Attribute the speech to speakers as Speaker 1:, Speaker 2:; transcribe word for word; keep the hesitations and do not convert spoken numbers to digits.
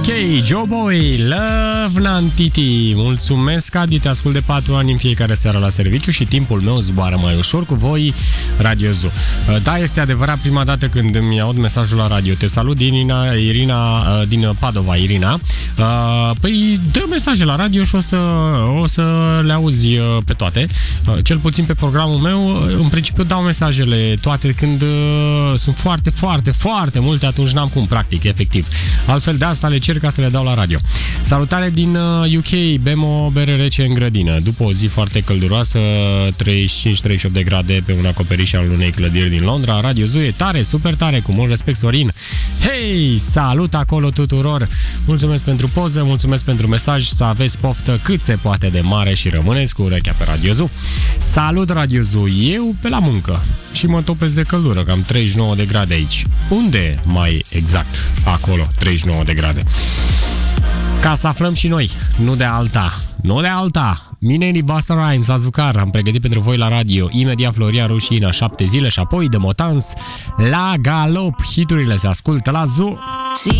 Speaker 1: Ok, Joe Boy, Love Nantiti. Mulțumesc, Adi, te ascult de patru ani în fiecare seară la serviciu și timpul meu zboară mai ușor cu voi, Radio Zoo. Da, este adevărat, prima dată când îmi aud mesajul la radio. Te salut din Irina, Irina din Padova, Irina. Păi, dă mesaje la radio și o să, o să le auzi pe toate. Cel puțin pe programul meu, în principiu dau mesajele toate când sunt foarte, foarte, foarte multe, atunci n-am cum, practic, efectiv. Altfel de asta le cer ca să le dau la radio. Salutare din U K, bem o bere rece în grădină. După o zi foarte călduroasă, treizeci și cinci treizeci și opt de grade pe un acoperiș al unei clădiri din Londra. Radio Zoo e tare, super tare, cu mult respect, Sorin. Hei, salut acolo tuturor! Mulțumesc pentru poză, mulțumesc pentru mesaj, să aveți poftă cât se poate de mare și rămâneți cu urechea pe Radio Zoo. Salut, Radio Zoo, eu pe la muncă și mă topesc de căldură, cam treizeci și nouă de grade aici. Unde mai exact? Acolo, treizeci și nouă de grade. Ca să aflăm și noi, nu de alta, nu de alta. Mineri, Busta Rhymes, Azucar, am pregătit pentru voi la radio. Imediat Floria Rușina, șapte zile și apoi de Motans la galop. Hiturile se ascultă la Zoo.